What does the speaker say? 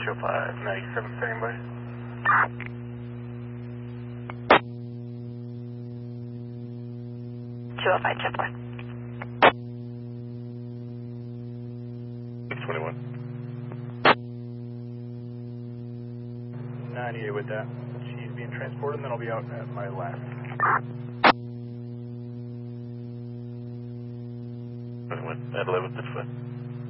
205, 97 standby. Checkpoint. 621. 98 with that. She's being transported, and then I'll be out at my last. At 11 this way.